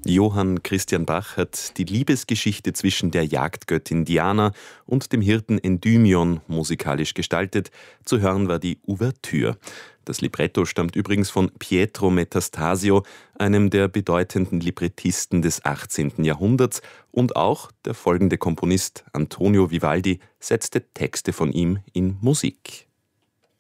Johann Christian Bach hat die Liebesgeschichte zwischen der Jagdgöttin Diana und dem Hirten Endymion musikalisch gestaltet. Zu hören war die Ouvertüre. Das Libretto stammt übrigens von Pietro Metastasio, einem der bedeutenden Librettisten des 18. Jahrhunderts, und auch der folgende Komponist Antonio Vivaldi setzte Texte von ihm in Musik.